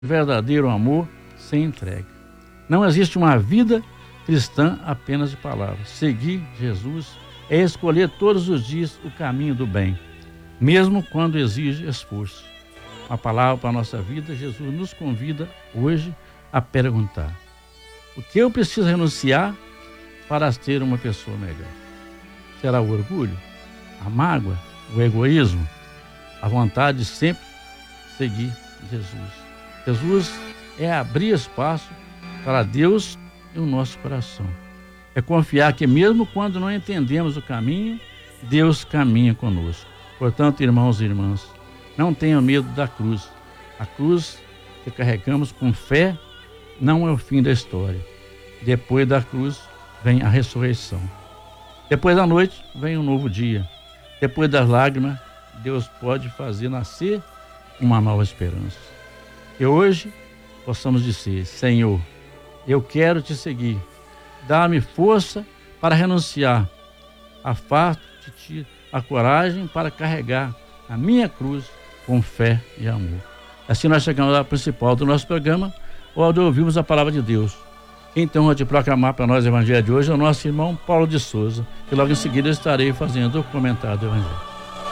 verdadeiro amor sem entrega. Não existe uma vida cristã apenas de palavras. Seguir Jesus é escolher todos os dias o caminho do bem, mesmo quando exige esforço. Uma palavra para a nossa vida, Jesus nos convida hoje a perguntar: o que eu preciso renunciar para ter uma pessoa melhor? Será o orgulho, a mágoa, o egoísmo, a vontade de sempre seguir Jesus? Jesus é abrir espaço para Deus em o nosso coração. É confiar que mesmo quando não entendemos o caminho, Deus caminha conosco. Portanto, irmãos e irmãs, não tenham medo da cruz. A cruz que carregamos com fé não é o fim da história. Depois da cruz vem a ressurreição. Depois da noite vem um novo dia. Depois das lágrimas, Deus pode fazer nascer uma nova esperança. Que hoje possamos dizer: Senhor, eu quero te seguir. Dá-me força para renunciar. Afasta de ti a coragem para carregar a minha cruz com fé e amor. Assim nós chegamos ao principal do nosso programa, onde ouvimos a palavra de Deus. Então, vou te proclamar para nós o evangelho de hoje é o nosso irmão Paulo de Souza, que logo em seguida eu estarei fazendo o comentário do evangelho.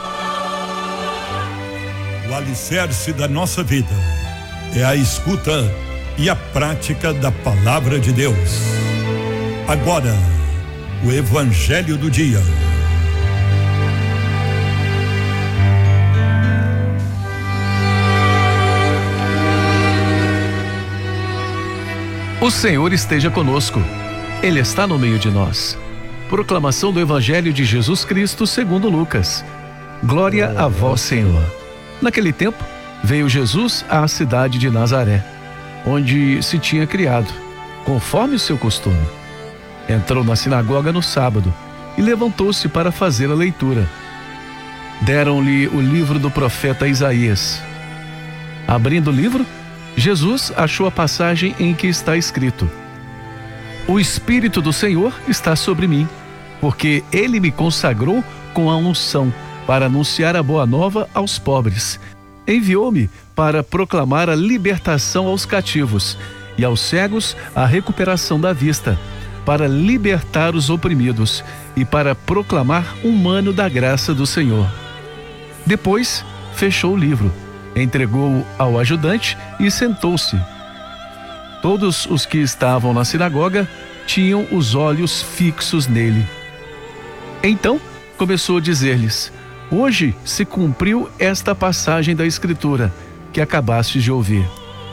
O alicerce da nossa vida é a escuta e a prática da palavra de Deus. Agora, o evangelho do dia. O Senhor esteja conosco. Ele está no meio de nós. Proclamação do Evangelho de Jesus Cristo segundo Lucas. Glória a vós, Senhor. Naquele tempo, veio Jesus à cidade de Nazaré, onde se tinha criado, conforme o seu costume. Entrou na sinagoga no sábado e levantou-se para fazer a leitura. Deram-lhe o livro do profeta Isaías. Abrindo o livro, Jesus achou a passagem em que está escrito: O Espírito do Senhor está sobre mim, porque Ele me consagrou com a unção para anunciar a boa nova aos pobres. Enviou-me para proclamar a libertação aos cativos e aos cegos a recuperação da vista, para libertar os oprimidos e para proclamar um ano da graça do Senhor. Depois, fechou o livro, entregou-o ao ajudante e sentou-se. Todos os que estavam na sinagoga tinham os olhos fixos nele. Então, começou a dizer-lhes: Hoje se cumpriu esta passagem da Escritura que acabastes de ouvir.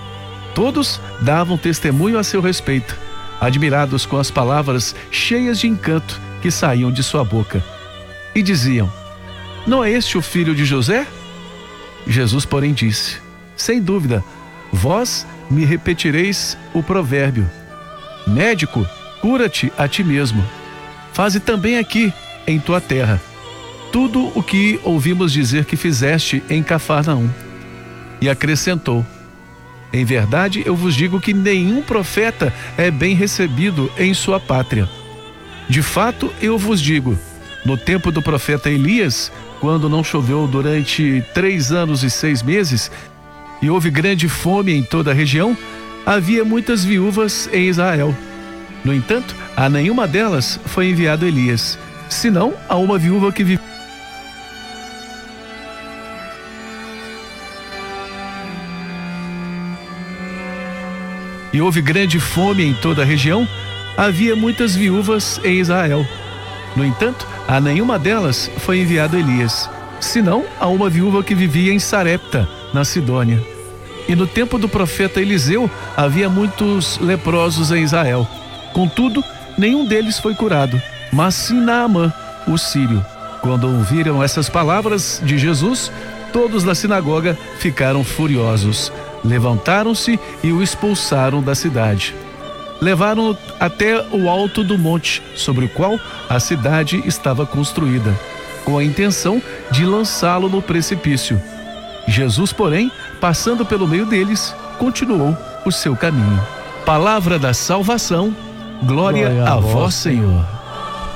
Todos davam testemunho a seu respeito, admirados com as palavras cheias de encanto que saíam de sua boca. E diziam: Não é este o filho de José? Jesus, porém, disse: Sem dúvida, vós me repetireis o provérbio: Médico, cura-te a ti mesmo. Faze também aqui, em tua terra, tudo o que ouvimos dizer que fizeste em Cafarnaum. E acrescentou: Em verdade eu vos digo que nenhum profeta é bem recebido em sua pátria. De fato eu vos digo, no tempo do profeta Elias, quando não choveu durante 3 anos e 6 meses, e houve grande fome em toda a região, havia muitas viúvas em Israel. No entanto, a nenhuma delas foi enviado Elias, senão a uma viúva que vivia. E houve grande fome em toda a região, havia muitas viúvas em Israel. No entanto, a nenhuma delas foi enviado Elias, senão a uma viúva que vivia em Sarepta, na Sidônia. E no tempo do profeta Eliseu, havia muitos leprosos em Israel. Contudo, nenhum deles foi curado, mas sim Naamã, o sírio. Quando ouviram essas palavras de Jesus, todos na sinagoga ficaram furiosos. Levantaram-se e o expulsaram da cidade. Levaram-no até o alto do monte, sobre o qual a cidade estava construída, com a intenção de lançá-lo no precipício. Jesus, porém, passando pelo meio deles, continuou o seu caminho. Palavra da salvação, glória a vós, Senhor.